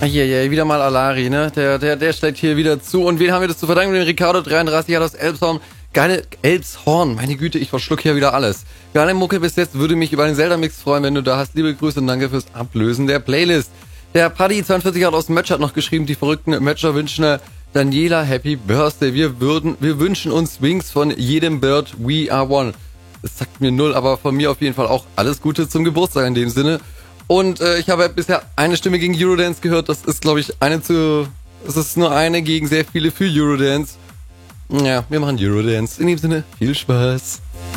Hier, wieder mal Alari, ne? Der schlägt hier wieder zu. Und wen haben wir das zu verdanken? Den Ricardo 33 Jahre aus Elbshorn. Geile Elbshorn. Meine Güte, ich verschluck hier wieder alles. Geile Mucke bis jetzt. Würde mich über den Zelda-Mix freuen, wenn du da hast. Liebe Grüße und danke fürs Ablösen der Playlist. Der Paddy 42 Jahre aus dem Match hat noch geschrieben, die verrückten Matcher wünschen Daniela Happy Birthday. Wir wünschen uns Wings von jedem Bird. We are one. Das sagt mir null, aber von mir auf jeden Fall auch alles Gute zum Geburtstag in dem Sinne. Und ich habe bisher eine Stimme gegen Eurodance gehört. Das ist, glaube ich, es ist nur eine gegen sehr viele für Eurodance. Ja, wir machen Eurodance. In dem Sinne, viel Spaß.